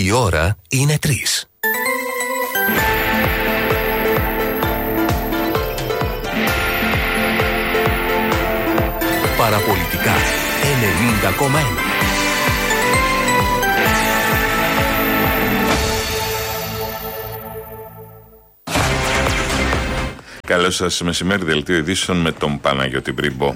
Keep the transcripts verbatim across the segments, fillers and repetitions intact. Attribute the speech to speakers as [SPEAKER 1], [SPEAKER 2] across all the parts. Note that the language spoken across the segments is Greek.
[SPEAKER 1] Η ώρα είναι τρεις. Παραπολιτικά ενενήντα κόμμα ένα.
[SPEAKER 2] Καλό σας μεσημέρι, δελτίο ειδήσεων με τον Παναγιώτη Μπριμπό.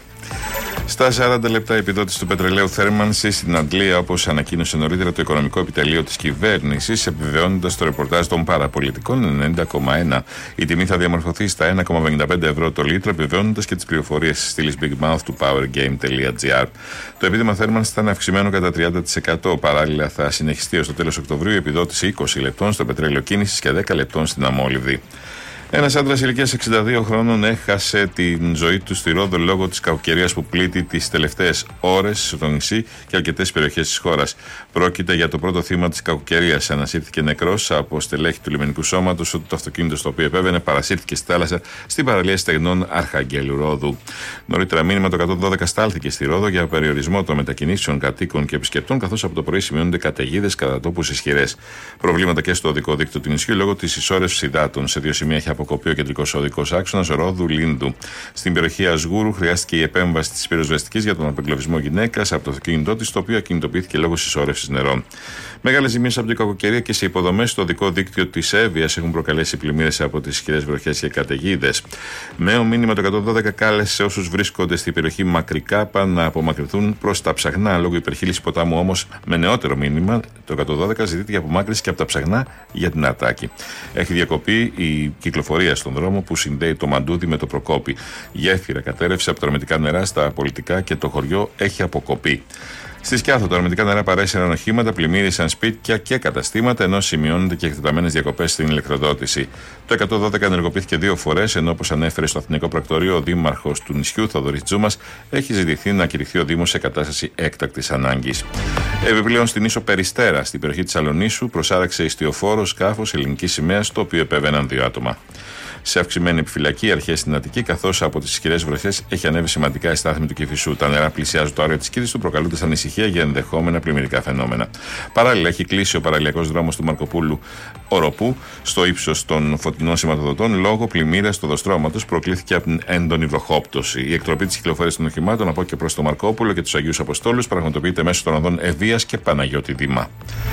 [SPEAKER 2] Στα σαράντα λεπτά, η επιδότηση του πετρελαίου θέρμανσης στην Αντλία, όπως ανακοίνωσε νωρίτερα το οικονομικό επιτελείο της κυβέρνησης, επιβεβαιώνοντας το ρεπορτάζ των παραπολιτικών ενενήντα κόμμα ένα. Η τιμή θα διαμορφωθεί στα ένα κόμμα πενήντα πέντε ευρώ το λίτρο, επιβεβαιώνοντας και τις πληροφορίες της στήλης Big Mouth του powergame.gr. Το επίδομα θέρμανσης θα είναι αυξημένο κατά τριάντα τοις εκατό. Παράλληλα, θα συνεχιστεί ως το τέλος Οκτωβρίου η επιδότηση είκοσι λεπτών στο πετρέλαιο κίνησης και δέκα λεπτών στην αμόλυβδη. Ένας άντρας ηλικίας εξήντα δύο χρόνων έχασε την ζωή του στη Ρόδο λόγω της κακοκαιρίας που πλήττει τις τελευταίες ώρες στο νησί και αρκετές περιοχές της χώρας. Πρόκειται για το πρώτο θύμα της κακοκαιρίας. Ανασύρθηκε νεκρός από στελέχη του λιμενικού σώματος, ότι το αυτοκίνητο στο οποίο επέβαινε παρασύρθηκε στη θάλασσα στην παραλία στεγνών Αρχαγγέλου Ρόδου. Νωρίτερα, μήνυμα το εκατόν δώδεκα στάλθηκε στη Ρόδο για περιορισμό των μετακινήσεων κατοίκων και επισκεπτών, καθώς από το πρωί σημειώνονται καταιγίδες κατά τόπους ισχυρές. Προβλήματα και στο οδικό δίκτυο του νησιού λόγω της συσσόρευσης υδάτων. Σε δύο σημεία έχει αποκοπεί ο κεντρικός οδικός άξονας Ρόδου Λίνδου. Στην περιοχή Ασγούρου χρειάστηκε η επέμβαση της πυροσβεστικής για τον απεγκλωβισμό γυναίκας από το αυτοκίνητό της, το οποίο ακινητοποιήθηκε λόγω συσσόρευσης νερών. Μεγάλες ζημίες από την κακοκαιρία και σε υποδομές στο οδικό δίκτυο της Εύβοιας έχουν προκαλέσει πλημμύρες από τις ισχυρές βροχές και καταιγίδες. Νέο μήνυμα το εκατόν δώδεκα κάλεσε όσους βρίσκονται στην περιοχή Μακρικάπα να απομακρυνθούν προς τα Ψαχνά λόγω υπερχείλησης ποτάμου. Όμως, με νεότερο μήνυμα, το εκατόν δώδεκα ζητείται για απομάκρυνση και από τα Ψαχνά για την Αττάκη. Έχει διακοπεί η κυκλοφορία στον δρόμο που συνδέει το Μαντούδι με το Προκόπη. Γέφυρα κατέρευσε από τα ορμητικά νερά στα πολιτικά και το χωριό έχει αποκοπεί. Στη Σκιάθο, τα ορμητικά νερά παρέσυραν οχήματα, πλημμύρισαν σπίτια και καταστήματα, ενώ σημειώνονται και εκτεταμένες διακοπές στην ηλεκτροδότηση. Το εκατόν δώδεκα ενεργοποιήθηκε δύο φορές, ενώ όπως ανέφερε στο Αθηνικό Πρακτορείο, ο δήμαρχος του νησιού, Θοδωρής Τζούμας, έχει ζητηθεί να κηρυχθεί ο Δήμος σε κατάσταση έκτακτης ανάγκης. Επιπλέον, στην ίσο Περιστέρα, στην περιοχή της Αλονίσου, προσάραξε ιστιοφόρο σκάφος ελληνικής σημαίας, το οποίο επέβαιναν δύο άτομα. Σε αυξημένη επιφυλακή αρχές στην Αττική, καθώς από τις ισχυρές βροχές έχει ανέβει σημαντικά η στάθμη του Κηφισού. Τα νερά πλησιάζουν το άριο της Κύρης του, προκαλούνται ανησυχία για ενδεχόμενα πλημμυρικά φαινόμενα. Παράλληλα, έχει κλείσει ο παραλιακός δρόμος του Μαρκοπούλου Οροπού στο ύψος των φωτεινών σηματοδοτών λόγω πλημμύρας του οδοστρώματος, προκλήθηκε από την έντονη βροχόπτωση. Η εκτροπή της κυκλοφορίας των οχημάτων από και προς το Μαρκόπουλο και τους Αγίους Αποστόλους πραγματοποιείται μέσω των οδών Ευβοίας και Παναγιώτη Δήμα.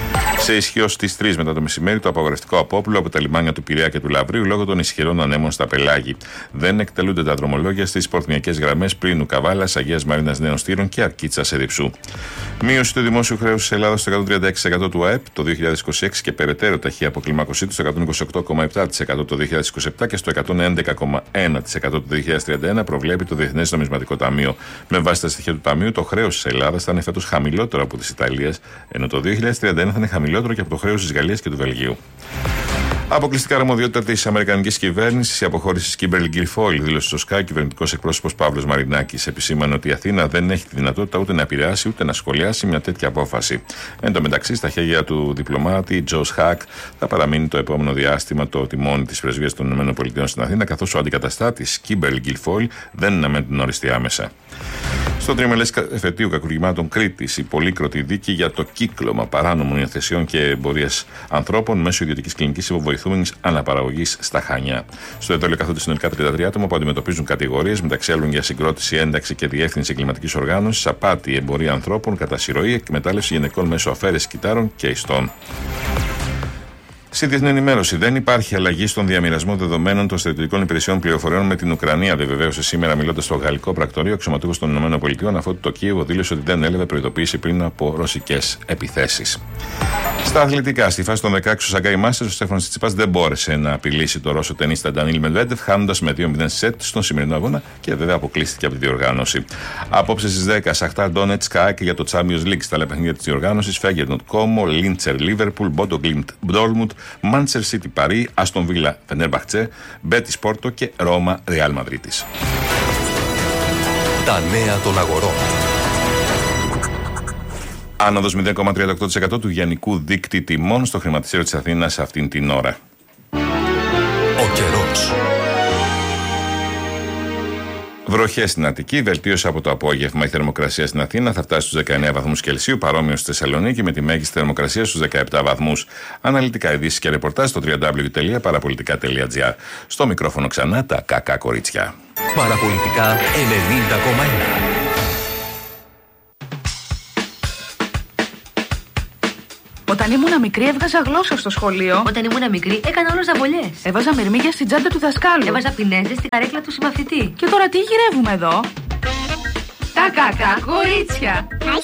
[SPEAKER 2] Σε ισχύ ως τις τρεις μετά το μεσημέρι, το απαγορευτικό απόπλου από τα λιμάνια του Πειραιά και του Λαβρίου λόγω των ισχυρών ανέμων στα πελάγη. Δεν εκτελούνται τα δρομολόγια στις πορτνιακές γραμμές Πρίνου Καβάλας, Αγίας Μαρίνας Νέων Στήρων και Αρκίτσας Ερυψού. Μείωση του δημόσιου χρέους της Ελλάδας στο εκατόν τριάντα έξι τοις εκατό του ΑΕΠ το δύο χιλιάδες είκοσι έξι και περαιτέρω ταχεία αποκλιμάκωσή του στο εκατόν είκοσι οκτώ κόμμα επτά τοις εκατό το δύο χιλιάδες είκοσι επτά και στο εκατόν έντεκα κόμμα ένα τοις εκατό το δύο χιλιάδες τριάντα ένα, προβλέπει το Διεθνές Νομισματικό Ταμείο. Με βάση τα στοιχεία του Ταμείου, το χρέος της Ελλάδας θα είναι φέτος χαμηλότερο από της Ιταλίας, ενώ το δύο χιλιάδες τριάντα ένα θα είναι χαμηλότερο και από το χρέος της Γαλλίας και του Βελγίου. Αποκλειστικά αρμοδιότητα της Αμερικανικής κυβέρνησης, η αποχώρηση της Κίμπερλι Γκιλφόιλ, δήλωσε στο Sky κυβερνητικός εκπρόσωπος Παύλος Μαρινάκης. Επισήμανε ότι η Αθήνα δεν έχει τη δυνατότητα ούτε να επηρεάσει ούτε να σχολιάσει μια τέτοια απόφαση. Εν τω μεταξύ, στα χέρια του διπλωμάτη Τζος Χακ θα παραμείνει το επόμενο διάστημα το τιμόνι της πρεσβείας των ΗΠΑ στην Αθήνα, καθώς ο αντικαταστάτης Κίμπερλι Γκιλφόιλ δεν αναμένει την οριστεί άμεσα. Στο τριμελές εφετείο κακουργημάτων Κρήτης, η πολύκροτη δίκη για το κύκλωμα παράνομων υιοθεσιών και εμπορίας ανθρώπων μέσω ιδιωτικής κλινικής υποβοηθούμενης αναπαραγωγής στα Χανιά. Στο εδόλιο καθόνται συνολικά τριάντα τρία άτομα που αντιμετωπίζουν κατηγορίες μεταξύ άλλων για συγκρότηση, ένταξη και διεύθυνση εγκληματικής οργάνωσης, απάτη, εμπορία ανθρώπων, κατασυρωή, εκμετάλλευση γυναικών μέσω αφαίρεσης κυτάρων και ιστών. Στη διεθνή ενημέρωση, δεν υπάρχει αλλαγή στον διαμοιρασμό δεδομένων των στρατιωτικών υπηρεσιών πληροφοριών με την Ουκρανία, διαβεβαίωσε σήμερα μιλώντας στο Γαλλικό Πρακτορείο αξιωματούχος των ΗΠΑ, αφού το Κίεβο δήλωσε ότι δεν έλαβε προειδοποίηση πριν από ρωσικές επιθέσεις. Στα αθλητικά, στη φάση των δεκαέξι του Σαγκάι Μάστερς, ο Στέφανος Τσιτσιπάς δεν μπόρεσε να απειλήσει το Ρώσο τενίστα Ντανίλ Μεντβέντεφ, χάνοντας με δύο μηδέν σετ στον σημερινό αγώνα και βέβαια αποκλείστηκε από τη διοργάνωση. Απόψε στις δέκα, Σαχτάρ Ντόνετσκ ΑΕΚ για το Champions League στα άλλα παιχνίδια της διοργάνωσης, Φέγγερνοτ Κόμο, Λίντσερ Λίβερπουλ, Μπόντο Γκλίντ Ντόρτμουντ, Μάντσεστερ Σίτι Παρί, Αστον Βίλα Φενέρμπαχτσε, Μπέτις Πόρτο και Ρώμα Ρεάλ Μαδρίτης.
[SPEAKER 1] Τα νέα των αγορών.
[SPEAKER 2] Άνοδος μηδέν κόμμα τριάντα οκτώ τοις εκατό του γενικού δείκτη τιμών στο χρηματιστήριο της Αθήνας αυτήν την ώρα.
[SPEAKER 1] Ο καιρός.
[SPEAKER 2] Βροχές στην Αττική, βελτίωση από το απόγευμα. Η θερμοκρασία στην Αθήνα θα φτάσει στους δεκαεννέα βαθμούς Κελσίου, παρόμοιο στη Θεσσαλονίκη με τη μέγιστη θερμοκρασία στους δεκαεπτά βαθμούς. Αναλυτικά ειδήσεις και ρεπορτάζ στο double-u double-u double-u τελεία παραπολιτικά τελεία τζι άρ. Στο μικρόφωνο ξανά τα κακά κορίτσια.
[SPEAKER 1] Παραπολιτικά ενενήντα κόμμα ένα.
[SPEAKER 3] Όταν ήμουν μικρή έβγαζα γλώσσα στο σχολείο.
[SPEAKER 4] Όταν ήμουν μικρή έκανα όλο ζαβολιές.
[SPEAKER 3] Έβαζα μυρμήγκια στην τσάντα του δασκάλου.
[SPEAKER 4] Έβαζα πινέζες στην καρέκλα του συμμαθητή.
[SPEAKER 3] Και τώρα τι γυρεύουμε εδώ? Τα κακά κορίτσια.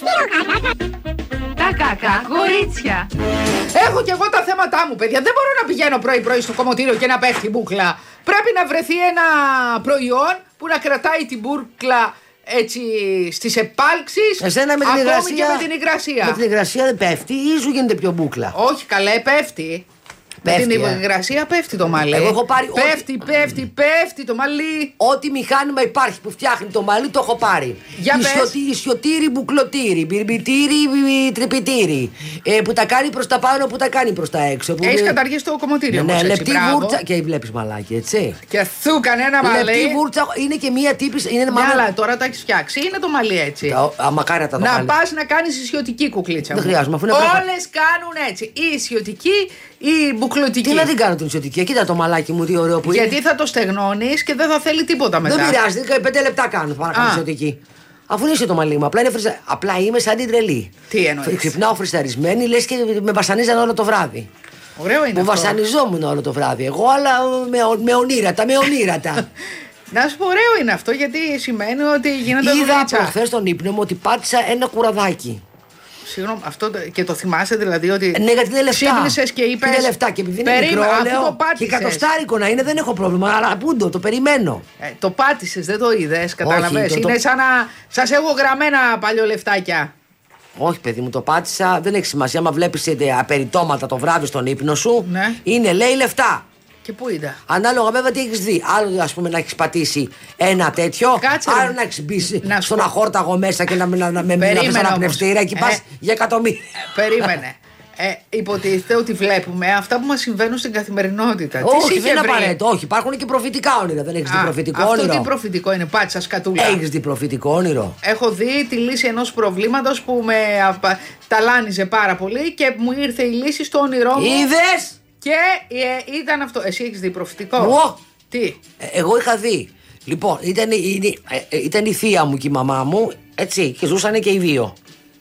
[SPEAKER 3] Τα κακά κορίτσια. Έχω κι εγώ τα θέματά μου, παιδιά. Δεν μπορώ να πηγαίνω πρωί-πρωί στο κομμωτήριο και να πέφτει μπούκλα. Πρέπει να βρεθεί ένα προϊόν που να κρατάει την μπούκλα έτσι στις επάλξεις.
[SPEAKER 5] Εσένα με την
[SPEAKER 3] ακόμη
[SPEAKER 5] υγρασία,
[SPEAKER 3] και με την υγρασία.
[SPEAKER 5] Με την υγρασία δεν πέφτει ή σου γίνεται πιο μπούκλα?
[SPEAKER 3] Όχι, καλέ, πέφτει.
[SPEAKER 5] Πέφτει,
[SPEAKER 3] με την
[SPEAKER 5] ε.
[SPEAKER 3] υγρασία πέφτει το μαλλί.
[SPEAKER 5] Εγώ έχω πάρει
[SPEAKER 3] πέφτει,
[SPEAKER 5] ό,τι...
[SPEAKER 3] πέφτει, πέφτει το μαλλί.
[SPEAKER 5] Ό,τι μηχάνημα υπάρχει που φτιάχνει το μαλλί το έχω πάρει.
[SPEAKER 3] Για πες.
[SPEAKER 5] Ισιωτήρι, μπουκλωτήρι, μπιρμπιτήρι, τρυπητήρι. Ε, που τα κάνει προς τα πάνω, που τα κάνει προς τα έξω.
[SPEAKER 3] Έχεις καταργήσει το κομμωτήριο.
[SPEAKER 5] Ναι,
[SPEAKER 3] όμως,
[SPEAKER 5] ναι,
[SPEAKER 3] έτσι,
[SPEAKER 5] λεπτή
[SPEAKER 3] μπράβο.
[SPEAKER 5] βούρτσα. Και βλέπεις μαλάκι, έτσι.
[SPEAKER 3] Και θου κανένα μαλλί.
[SPEAKER 5] Λεπτή βούρτσα είναι και μία τύπης. Είναι
[SPEAKER 3] Ναι,
[SPEAKER 5] μάλλον...
[SPEAKER 3] αλλά τώρα τα έχεις φτιάξει. Είναι το μαλλί έτσι.
[SPEAKER 5] Τα, α, μακάρι τα το
[SPEAKER 3] Να
[SPEAKER 5] βάλει.
[SPEAKER 3] πας να κάνεις ισιωτική κουκλίτσα.
[SPEAKER 5] Δεν
[SPEAKER 3] μου.
[SPEAKER 5] χρειάζομαι, αφού είναι πράγμα-
[SPEAKER 3] Όλες κάνουν έτσι. Η ισιωτική ή η μπουκλωτική.
[SPEAKER 5] Τι να την κάνω την ισιωτική, κοίτα το μαλάκι μου, τι ωραίο που είναι.
[SPEAKER 3] Γιατί θα το στεγνώνεις και δεν θα θέλει τίποτα μετά.
[SPEAKER 5] Δεν πειράζει, πέντε λεπτά κάνω para να κάνω
[SPEAKER 3] Α.
[SPEAKER 5] ισιωτική. Αφού είναι το μαλλί μου, απλά, είναι φρυσα... απλά είμαι σαν την τρελή.
[SPEAKER 3] Τι εννοείς?
[SPEAKER 5] Ξυπνάω φρυσταρισμένη, λες και με βασανίζαν όλο το βράδυ.
[SPEAKER 3] Ωραίο είναι
[SPEAKER 5] Μου
[SPEAKER 3] αυτό.
[SPEAKER 5] βασανιζόμουν όλο το βράδυ. Εγώ, αλλά με, με ονείρατα, με ονείρατα.
[SPEAKER 3] Να σου πω, ωραίο είναι αυτό γιατί σημαίνει ότι γίνεται
[SPEAKER 5] Είδα
[SPEAKER 3] δουλίτσα.
[SPEAKER 5] προχθές στον ύπνο μου ότι πάτησα ένα κουραδάκι.
[SPEAKER 3] Συγγνώμη, αυτό το- και το θυμάσαι δηλαδή ότι.
[SPEAKER 5] Ναι, γιατί είναι λεφτά.
[SPEAKER 3] Ξύπνησες και είπες.
[SPEAKER 5] Είναι λεφτά και επειδή είναι
[SPEAKER 3] περίμενα,
[SPEAKER 5] μικρό,
[SPEAKER 3] αφού
[SPEAKER 5] λέω,
[SPEAKER 3] το
[SPEAKER 5] και
[SPEAKER 3] πάτησες.
[SPEAKER 5] εκατοστάρικο να είναι, δεν έχω πρόβλημα. Αλλά πούντο, το περιμένω.
[SPEAKER 3] Ε, το πάτησες, δεν το είδες, κατάλαβες.
[SPEAKER 5] το- το-
[SPEAKER 3] Είναι σαν να σας έχω γραμμένα παλιολεφτάκια.
[SPEAKER 5] Όχι, παιδί μου, το πάτησα. Δεν έχει σημασία. Άμα βλέπει απεριτώματα το βράδυ στον ύπνο σου,
[SPEAKER 3] Ναι.
[SPEAKER 5] είναι λέει λεφτά.
[SPEAKER 3] Και πού είδα.
[SPEAKER 5] Ανάλογα βέβαια τι έχει δει. Άλλο ας πούμε να έχει πατήσει ένα τέτοιο,
[SPEAKER 3] Κάτσε,
[SPEAKER 5] άλλο
[SPEAKER 3] ρε.
[SPEAKER 5] να έχει μπει
[SPEAKER 3] Να σου
[SPEAKER 5] στον
[SPEAKER 3] πω.
[SPEAKER 5] αχόρταγο μέσα και να, να, να, να, με
[SPEAKER 3] Περίμενε
[SPEAKER 5] ένα
[SPEAKER 3] όμως.
[SPEAKER 5] πνευστήρα εκεί
[SPEAKER 3] Ε.
[SPEAKER 5] πα για εκατομμύρια.
[SPEAKER 3] Περίμενε. Ε, υποτίθεται ότι βλέπουμε αυτά που μας συμβαίνουν στην καθημερινότητα. Τι
[SPEAKER 5] Όχι,
[SPEAKER 3] είχε
[SPEAKER 5] δεν είναι
[SPEAKER 3] βρει?
[SPEAKER 5] απαραίτητο. Όχι, υπάρχουν και προφητικά όνειρα. Δεν έχει δει
[SPEAKER 3] Α,
[SPEAKER 5] προφητικό
[SPEAKER 3] αυτό
[SPEAKER 5] όνειρο.
[SPEAKER 3] τι προφητικό είναι, πάτησα σκατούλα.
[SPEAKER 5] Έχει δει προφητικό όνειρο.
[SPEAKER 3] Έχω δει τη λύση ενός προβλήματος που με απα- ταλάνιζε πάρα πολύ και μου ήρθε η λύση στο όνειρό μου.
[SPEAKER 5] Είδε!
[SPEAKER 3] Και ε, ήταν αυτό. Εσύ έχεις δει προφητικό?
[SPEAKER 5] Εγώ.
[SPEAKER 3] Τι?
[SPEAKER 5] Εγώ είχα δει. Λοιπόν, ήταν, η- η- ε, ήταν η θεία μου και η μαμά μου, έτσι, και ζούσαν και οι δύο.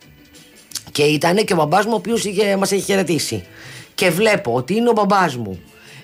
[SPEAKER 5] Και ήταν και ο μπαμπάς μου, ο οποίος είχε, μας έχει χαιρετήσει. Και βλέπω ότι είναι ο μπαμπάς μου.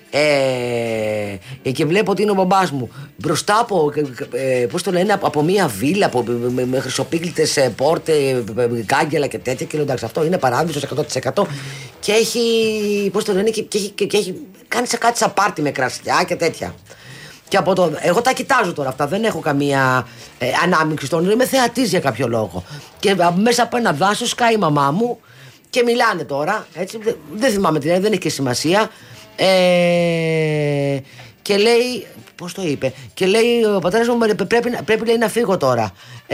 [SPEAKER 5] Ε, και βλέπω ότι είναι ο μπαμπάς μου μπροστά από, ε, πώς το λένε, από μια βίλα από, με, με χρυσοπίκλητες ε, πόρτε, ε, κάγκελα και τέτοια. Και λέω εντάξει, αυτό είναι παράδεισος εκατό τοις εκατό. Και έχει, πώς το λένε, και, και, έχει, και, και έχει κάνει σε κάτι σαν πάρτι με κρασιά και τέτοια. Και από το, εγώ τα κοιτάζω τώρα αυτά, δεν έχω καμία ε, ανάμειξη στον όνειρο, είμαι θεατής για κάποιο λόγο. Και α, μέσα από ένα δάσος σκάει η μαμά μου και μιλάνε τώρα, έτσι, δεν, δεν θυμάμαι τι είναι, δεν έχει και σημασία. Ε, και λέει, πώς το είπε, και λέει ο πατέρας μου πρέπει, πρέπει λέει, να φύγω τώρα. Ε,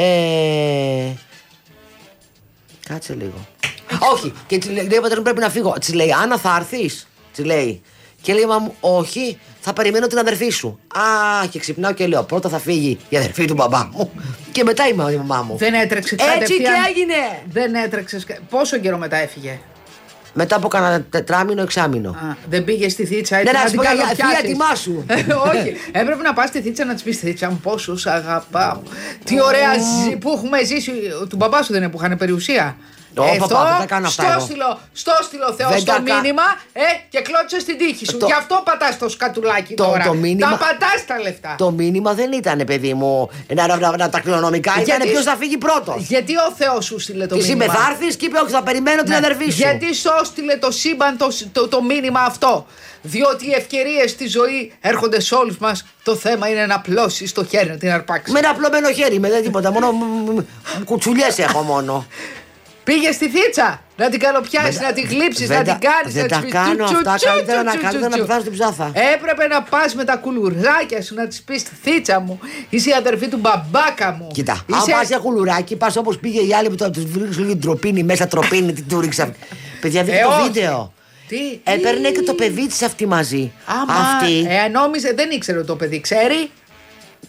[SPEAKER 5] κάτσε λίγο. Όχι, και της λέει ο πατέρας μου πρέπει να φύγω. Της λέει, Άννα θα έρθεις, της λέει. Και λέει η μαμά μου, όχι, θα περιμένω την αδερφή σου. Α, και ξυπνάω και λέω, πρώτα θα φύγει η αδερφή του μπαμπά μου και μετά η μαμά μου.
[SPEAKER 3] Δεν έτρεξε
[SPEAKER 5] Έτσι
[SPEAKER 3] κατευθείαν.
[SPEAKER 5] και έγινε.
[SPEAKER 3] Δεν έτρεξε. Πόσο καιρό μετά έφυγε?
[SPEAKER 5] Μετά από κανένα τετράμινο, εξάμινο.
[SPEAKER 3] Α, δεν πήγε στη Θήτσα έτσι
[SPEAKER 5] Ναι, να
[SPEAKER 3] να
[SPEAKER 5] σου
[SPEAKER 3] την
[SPEAKER 5] πω,
[SPEAKER 3] καλοπιάσεις?
[SPEAKER 5] θεία, ετοιμάσου.
[SPEAKER 3] Όχι, έπρεπε να πας στη Θήτσα να της πεις Θήτσα μου πόσο σ' αγαπάω. Τι ωραία ζη- που έχουμε ζήσει. Του μπαμπά σου δεν είναι που είχαν περιουσία?
[SPEAKER 5] Ω, παπά, δεν τα κάνω αυτά
[SPEAKER 3] στο
[SPEAKER 5] εγώ.
[SPEAKER 3] στείλω, στο στείλω Θεό
[SPEAKER 5] Δεν
[SPEAKER 3] στο
[SPEAKER 5] τα κα-
[SPEAKER 3] μήνυμα ε, και κλώτσε στην τύχη σου.
[SPEAKER 5] Το-
[SPEAKER 3] Γι' αυτό πατάς το σκατουλάκι
[SPEAKER 5] Το-
[SPEAKER 3] τώρα.
[SPEAKER 5] το μήνυμα-
[SPEAKER 3] Τα πατάς τα λεφτά.
[SPEAKER 5] Το μήνυμα δεν ήταν, παιδί μου, να, να, να, να τα κληρονομικά. Ήταν
[SPEAKER 3] Γιατί-
[SPEAKER 5] ποιο θα φύγει πρώτο.
[SPEAKER 3] Γιατί ο Θεός σου στείλε το
[SPEAKER 5] Τη
[SPEAKER 3] μήνυμα?
[SPEAKER 5] είπε θα έρθεις και είπε όχι, θα περιμένω την
[SPEAKER 3] Ναι.
[SPEAKER 5] αδερφή σου.
[SPEAKER 3] Γιατί σου έστειλε το σύμπαν το, το, το μήνυμα αυτό? Διότι οι ευκαιρίες στη ζωή έρχονται σε όλους μας. Το θέμα είναι να πλώσεις το χέρι να την αρπάξεις.
[SPEAKER 5] Με ένα απλωμένο χέρι, με δεν τίποτα. Μόνο μ, μ, μ, κουτσουλιές έχω μόνο.
[SPEAKER 3] Πήγε στη Θήτσα να την καλοπιάσεις, να την γλύψεις,
[SPEAKER 5] δεν
[SPEAKER 3] να
[SPEAKER 5] τα-
[SPEAKER 3] την κάνεις.
[SPEAKER 5] δεν
[SPEAKER 3] να
[SPEAKER 5] τα
[SPEAKER 3] της πεις
[SPEAKER 5] κάνω
[SPEAKER 3] τσου,
[SPEAKER 5] αυτά,
[SPEAKER 3] τσου,
[SPEAKER 5] καλύτερα
[SPEAKER 3] τσου,
[SPEAKER 5] να-
[SPEAKER 3] τσου,
[SPEAKER 5] καλύτερα
[SPEAKER 3] τσου,
[SPEAKER 5] να
[SPEAKER 3] τσου.
[SPEAKER 5] πεθάνω στην ψάθα.
[SPEAKER 3] Έπρεπε να πας με τα κουλουράκια σου να της πεις Θήτσα μου, είσαι η αδερφή του μπαμπάκα μου.
[SPEAKER 5] Κοίτα, αν
[SPEAKER 3] Είσαι-
[SPEAKER 5] πας για κουλουράκι, πας όπως πήγε η άλλη που του βρήκε λίγο τροπίνη μέσα, τροπίνη, τι του ρίξα. Παιδιά, δείτε
[SPEAKER 3] Ε,
[SPEAKER 5] το
[SPEAKER 3] όχι.
[SPEAKER 5] βίντεο.
[SPEAKER 3] Τι,
[SPEAKER 5] Έπαιρνε
[SPEAKER 3] τι.
[SPEAKER 5] και το παιδί της αυτή μαζί.
[SPEAKER 3] Άμα,
[SPEAKER 5] Αυτή.
[SPEAKER 3] ε, νόμιζε, δεν ήξερε ότι το παιδί ξέρει.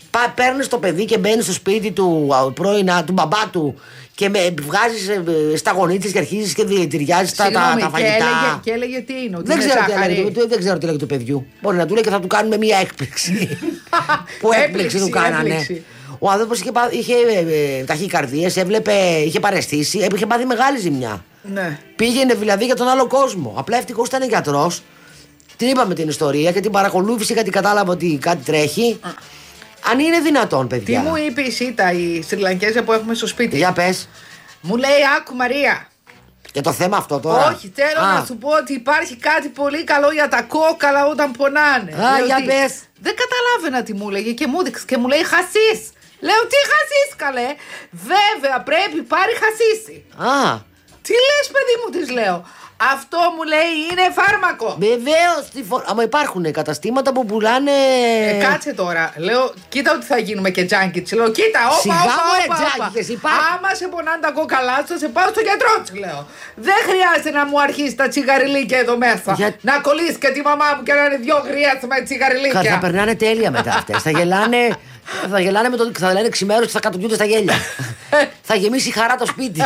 [SPEAKER 5] Παίρνει το παιδί και μπαίνει στο σπίτι του πρώην, του μπαμπά του και βγάζει στα γονίτια και αρχίζει και διατηριάζει τα, τα, τα φαγητά.
[SPEAKER 3] Και έλεγε, και έλεγε τι είναι, ότι
[SPEAKER 5] δεν,
[SPEAKER 3] είναι
[SPEAKER 5] ξέρω τι
[SPEAKER 3] ζάχαρη.
[SPEAKER 5] έλεγε, δεν ξέρω τι έλεγε του παιδιού. Μπορεί να του λέει και θα του κάνουμε μία έκπληξη. Που έκπληξη του κάνανε.
[SPEAKER 3] Έκπληξη.
[SPEAKER 5] Ο άνθρωπος είχε, είχε ε, ταχυκαρδίες, έβλεπε, είχε παραισθήσει, είχε πάθει μεγάλη ζημιά.
[SPEAKER 3] Ναι.
[SPEAKER 5] Πήγαινε δηλαδή για τον άλλο κόσμο. Απλά ευτυχώς ήταν γιατρός. Την είπαμε την ιστορία και την παρακολούθησε γιατί κατάλαβε ότι κάτι τρέχει. Α. Αν είναι δυνατόν, παιδιά.
[SPEAKER 3] Τι μου είπε η Σίτα, η Σριλανκέζα που έχουμε στο σπίτι.
[SPEAKER 5] Για πες.
[SPEAKER 3] Μου λέει, άκου Μαρία.
[SPEAKER 5] Για το θέμα αυτό τώρα.
[SPEAKER 3] Όχι, θέλω
[SPEAKER 5] Α.
[SPEAKER 3] να σου πω ότι υπάρχει κάτι πολύ καλό για τα κόκαλα όταν πονάνε.
[SPEAKER 5] Α,
[SPEAKER 3] Λέω
[SPEAKER 5] για
[SPEAKER 3] ότι
[SPEAKER 5] πες.
[SPEAKER 3] Δεν καταλάβαινα τι μου έλεγε και μου έδειξε και μου λέει χασίς. Λέω τι χασίς καλέ. Βέβαια πρέπει πάρει χασίσι.
[SPEAKER 5] Α.
[SPEAKER 3] Τι λες παιδί μου, της λέω. Αυτό μου λέει είναι φάρμακο.
[SPEAKER 5] Βεβαίως. Φο... Άμα υπάρχουν καταστήματα που πουλάνε.
[SPEAKER 3] Ε, κάτσε τώρα. Λέω, κοίτα ότι θα γίνουμε και τζάνκι. Της λέω, κοίτα, όπα,
[SPEAKER 5] Σιγά
[SPEAKER 3] όπα,
[SPEAKER 5] μωρέ,
[SPEAKER 3] όπα,
[SPEAKER 5] τζάνκιτες,
[SPEAKER 3] όπα.
[SPEAKER 5] υπάρχει.
[SPEAKER 3] Άμα σε πονάνε τα κόκαλά σου, θα σε πάω στο γιατρό, της λέω. Δεν χρειάζεται να μου αρχίσει τα τσιγαριλίκια εδώ μέσα.
[SPEAKER 5] Για...
[SPEAKER 3] Να κολλήσει και τη μαμά μου και να είναι δυο γρίας με τσιγαριλίκια.
[SPEAKER 5] Θα περνάνε τέλεια μετά αυτές. Θα γελάνε. Θα γελάνε με το. Θα λένε ξημέρωση και θα κατοπιούνται στα γέλια. Θα γεμίσει χαρά το σπίτι.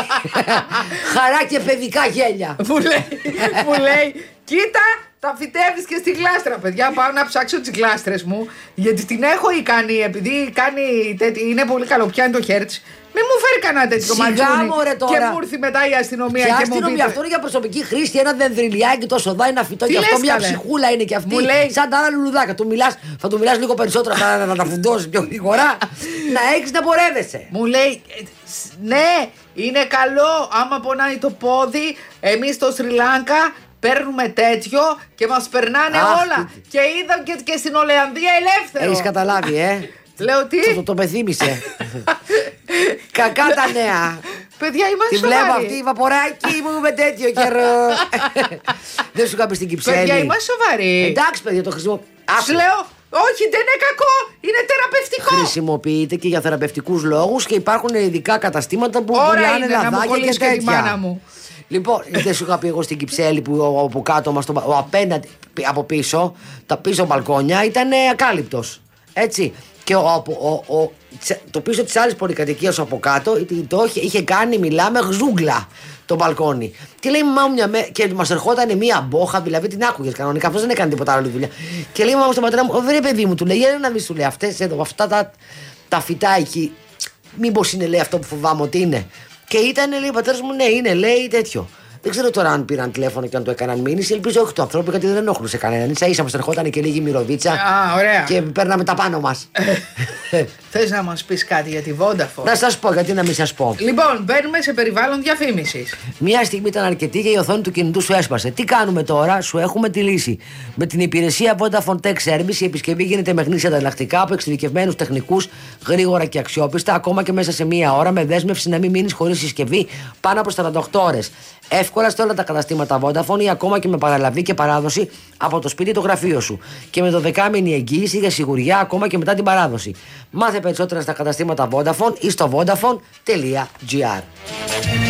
[SPEAKER 5] Χαρά και παιδικά γέλια.
[SPEAKER 3] Μου λέει, μου λέει, κοίτα, τα φυτεύεις και στη γλάστρα, παιδιά. Πάω να ψάξω τις γλάστρες μου. Γιατί την έχω ικανή, επειδή κάνει τέτοι, είναι πολύ καλό, πιάνει το χέρι της. Μην μου φέρει κανένα τέτοιο μαντζούνι.
[SPEAKER 5] Και
[SPEAKER 3] μου έρθει μετά η αστυνομία.
[SPEAKER 5] Ποια
[SPEAKER 3] και
[SPEAKER 5] αστυνομία,
[SPEAKER 3] μου πείτε...
[SPEAKER 5] αυτό είναι για προσωπική χρήση. Ένα δενδριλιάκι τόσο δά, ένα φυτό.
[SPEAKER 3] Τι
[SPEAKER 5] Και αυτό
[SPEAKER 3] λες,
[SPEAKER 5] μια
[SPEAKER 3] καλέ?
[SPEAKER 5] ψυχούλα είναι και αυτή.
[SPEAKER 3] Μου λέει...
[SPEAKER 5] Σαν τα άλλα λουλουδάκια. Του μιλάς, θα του μιλάς λίγο περισσότερο να, να τα φουντώσει πιο γρήγορα. Να έχεις να πορεύεσαι.
[SPEAKER 3] Μου λέει, ναι, είναι καλό. Άμα πονάει το πόδι, εμείς στο Σρι Λάνκα παίρνουμε τέτοιο και μας περνάνε
[SPEAKER 5] Αχ,
[SPEAKER 3] όλα.
[SPEAKER 5] τι...
[SPEAKER 3] Και είδα και, και στην Ολλανδία ελεύθερο.
[SPEAKER 5] Έχεις καταλάβει, ε.
[SPEAKER 3] Λέω τι.
[SPEAKER 5] Το, το, το πεθύμησε. Κακά τα νέα.
[SPEAKER 3] Παιδιά, είμαστε
[SPEAKER 5] Τη
[SPEAKER 3] σοβαροί.
[SPEAKER 5] βλέπω αυτή η βαποράκι μου με τέτοιο καιρό. Δεν σου είχα πει στην Κυψέλη.
[SPEAKER 3] Παιδιά, είμαστε σοβαροί.
[SPEAKER 5] Εντάξει, παιδιά, το χρησιμοποιώ.
[SPEAKER 3] Σου λέω, όχι, δεν είναι κακό. Είναι θεραπευτικό.
[SPEAKER 5] Χρησιμοποιείται και για θεραπευτικούς λόγους και υπάρχουν ειδικά καταστήματα που
[SPEAKER 3] Ωραία
[SPEAKER 5] πουλάνε
[SPEAKER 3] είναι να μου
[SPEAKER 5] λαδάκια και
[SPEAKER 3] κολλήσει και τη μάνα
[SPEAKER 5] τέτοια.
[SPEAKER 3] μου.
[SPEAKER 5] Λοιπόν, δεν σου είχα πει εγώ στην Κυψέλη που από κάτω μας, ο απέναντι από πίσω, τα πίσω μπαλκόνια ήταν ακάλυπτος. Έτσι. Και ο, ο, ο, το πίσω της άλλης πολυκατοικίας από κάτω το είχε, είχε κάνει, μιλάμε, ζούγκλα το μπαλκόνι. Και λέει μαμά μου μια μέρα, και μας ερχόταν μία μπόχα, δηλαδή την άκουγες κανονικά, αυτός δεν έκανε τίποτα άλλο δουλειά. Και λέει μαμά μου στον πατέρα μου, βρε παιδί μου, του λέει, για να δεις, του λέει, αυτές εδώ, αυτά τα, τα φυτά εκεί, μήπως είναι, λέει, αυτό που φοβάμαι ότι είναι. Και ήταν, λέει, ο πατέρας μου, ναι, είναι, λέει, τέτοιο. Δεν ξέρω τώρα αν πήραν τηλέφωνο και αν το έκαναν μήνυση. Ελπίζω όχι το ανθρώπου, γιατί δεν ενόχλησε κανέναν. Σα ίσα μας ερχόταν και λίγη μυρωδίτσα.
[SPEAKER 3] Α, ωραία.
[SPEAKER 5] Και παίρναμε τα πάνω μας.
[SPEAKER 3] Θες να μας πεις κάτι για τη Vodafone?
[SPEAKER 5] Να σας πω, γιατί να μην σας πω.
[SPEAKER 3] Λοιπόν, μπαίνουμε σε περιβάλλον διαφήμισης.
[SPEAKER 5] Μια στιγμή ήταν αρκετή και η οθόνη του κινητού σου έσπασε. Τι κάνουμε τώρα, σου έχουμε τη λύση. Με την υπηρεσία Vodafone Tech Service η επισκευή γίνεται με γνήσια ανταλλακτικά από εξειδικευμένους τεχνικούς, γρήγορα και αξιόπιστα, ακόμα και μέσα σε μία ώρα, με δέσμευση να μην μείνεις χωρίς συσκευή πάνω από σαράντα οκτώ ώρες. Εύκολα σε όλα τα καταστήματα Vodafone ή ακόμα και με παραλαβή και παράδοση από το σπίτι ή το γραφείο σου. Και με το δεκάμηνη εγγύηση για σιγουριά ακόμα και μετά την παράδοση. Μάθε περισσότερα στα καταστήματα Vodafone ή στο vodafone τελεία gr.